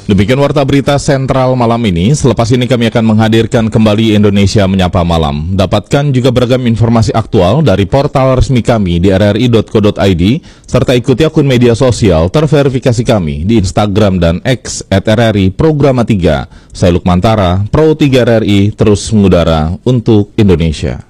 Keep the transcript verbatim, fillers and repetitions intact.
Demikian warta berita sentral malam ini. Selepas ini kami akan menghadirkan kembali Indonesia Menyapa Malam. Dapatkan juga beragam informasi aktual dari portal resmi kami di r r i dot co dot i d, serta ikuti akun media sosial terverifikasi kami di Instagram dan X at r r i Programa tiga. Saya Lukmantara, Pro tiga R R I, terus mengudara untuk Indonesia.